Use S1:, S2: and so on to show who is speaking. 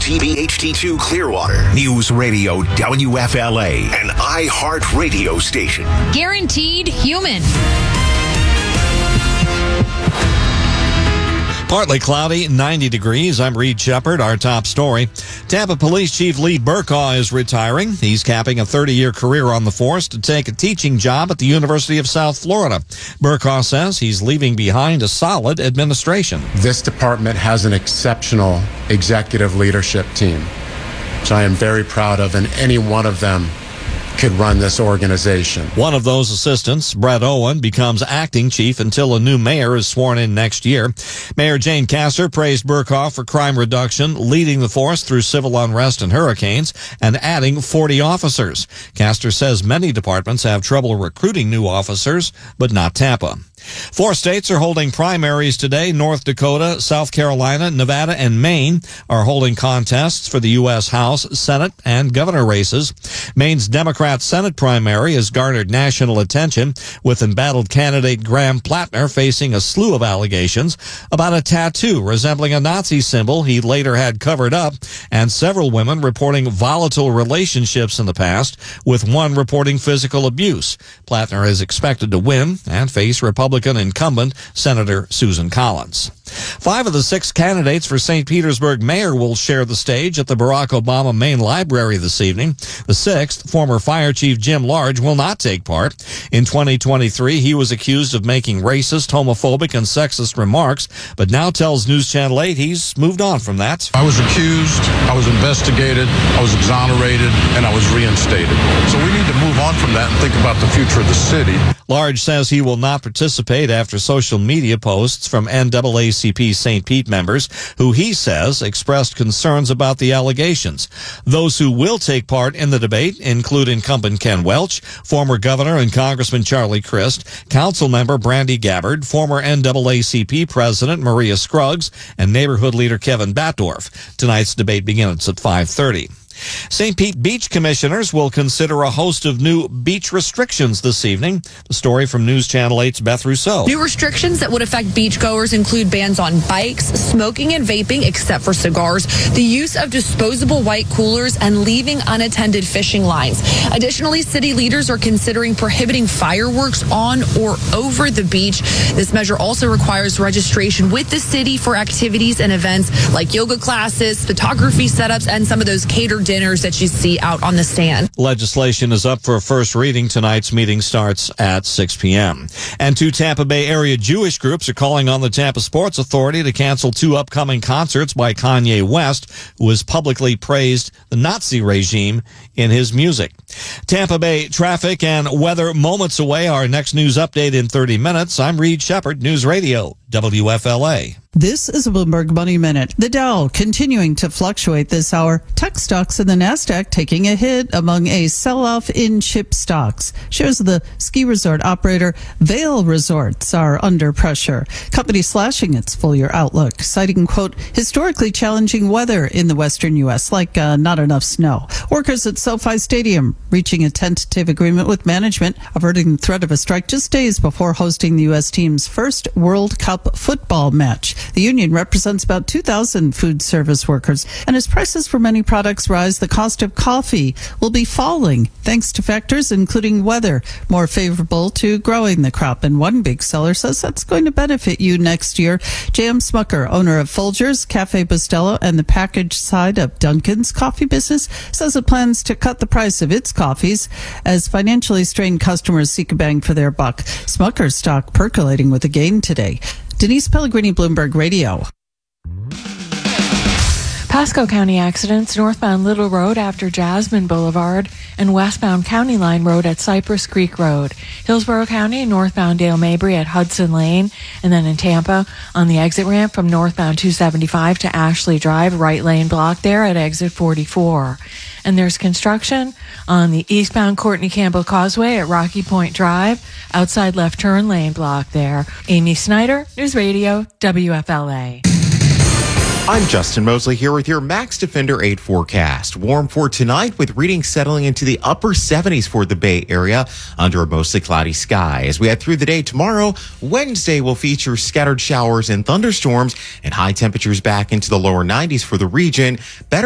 S1: HD2 Clearwater, News Radio WFLA, an iHeart radio station.
S2: Guaranteed human.
S3: Partly cloudy, 90 degrees. I'm Reed Shepard. Our top story. Tampa Police Chief Lee Burkaw is retiring. He's capping a 30-year career on the force to take a teaching job at the University of South Florida. Burkaw says he's leaving behind a solid administration.
S4: This department has an exceptional executive leadership team, which I am very proud of, and any one of them could run this organization.
S3: One of those assistants, Brett Owen, becomes acting chief until a new mayor is sworn in next year. Mayor Jane Castor praised Burkaw for crime reduction, leading the force through civil unrest and hurricanes, and adding 40 officers. Castor says many departments have trouble recruiting new officers, but not Tampa. 4 states are holding primaries today. North Dakota, South Carolina, Nevada, and Maine are holding contests for the U.S. House, Senate, and governor races. Maine's Democrat Senate primary has garnered national attention, with embattled candidate Graham Plattner facing a slew of allegations about a tattoo resembling a Nazi symbol he later had covered up, and several women reporting volatile relationships in the past, with one reporting physical abuse. Plattner is expected to win and face Republican incumbent Senator Susan Collins. 5 of the 6 candidates for St. Petersburg mayor will share the stage at the Barack Obama Main Library this evening. The 6th, former Fire Chief Jim Large, will not take part. In 2023, he was accused of making racist, homophobic, and sexist remarks, but now tells News Channel 8 he's moved on from that.
S5: I was accused, I was investigated, I was exonerated, and I was reinstated. So we need to move on from that and think about the future of the city.
S3: Large says he will not participate after social media posts from NAACP St. Pete members who he says expressed concerns about the allegations. Those who will take part in the debate include incumbent Ken Welch, former Governor and Congressman Charlie Crist, Council member Brandy Gabbard, former NAACP President Maria Scruggs, and neighborhood leader Kevin Batdorf. Tonight's debate begins at 5:30. St. Pete Beach commissioners will consider a host of new beach restrictions this evening. The story from News Channel 8's Beth Rousseau.
S6: New restrictions that would affect beachgoers include bans on bikes, smoking and vaping except for cigars, the use of disposable white coolers, and leaving unattended fishing lines. Additionally, city leaders are considering prohibiting fireworks on or over the beach. This measure also requires registration with the city for activities and events like yoga classes, photography setups, and some of those catered dinners that you see out on the stand.
S3: Legislation is up for a first reading. Tonight's meeting starts at 6 p.m. And 2 Tampa Bay area Jewish groups are calling on the Tampa Sports Authority to cancel 2 upcoming concerts by Kanye West, who has publicly praised the Nazi regime in his music. Tampa Bay traffic and weather moments away. Our next news update in 30 minutes. I'm Reed Shepard, News Radio WFLA.
S7: This is a Bloomberg Money Minute. The Dow continuing to fluctuate this hour. Tech stocks and the Nasdaq taking a hit among a sell-off in chip stocks. Shares of the ski resort operator Vail Resorts are under pressure. Company slashing its full-year outlook, citing, quote, historically challenging weather in the western U.S., like not enough snow. Workers at SoFi Stadium reaching a tentative agreement with management, averting the threat of a strike just days before hosting the U.S. team's first World Cup football match. The union represents about 2,000 food service workers, and as prices for many products rise, the cost of coffee will be falling thanks to factors including weather more favorable to growing the crop. And one big seller says that's going to benefit you next year. J.M. Smucker, owner of Folgers, Cafe Bustelo, and the packaged side of Dunkin's coffee business, says it plans to cut the price of its coffees as financially strained customers seek a bang for their buck. Smucker's stock percolating with a gain today. Denise Pellegrini, Bloomberg Radio.
S8: Pasco County accidents, northbound Little Road after Jasmine Boulevard, and westbound County Line Road at Cypress Creek Road. Hillsborough County, northbound Dale Mabry at Hudson Lane, and then in Tampa on the exit ramp from northbound 275 to Ashley Drive, right lane blocked there at exit 44. And there's construction on the eastbound Courtney Campbell Causeway at Rocky Point Drive, outside left turn lane block there. Amy Snyder, News Radio, WFLA.
S9: I'm Justin Mosley here with your Max Defender 8 forecast. Warm for tonight with readings settling into the upper 70s for the Bay Area under a mostly cloudy sky. As we head through the day tomorrow, Wednesday will feature scattered showers and thunderstorms and high temperatures back into the lower 90s for the region. Better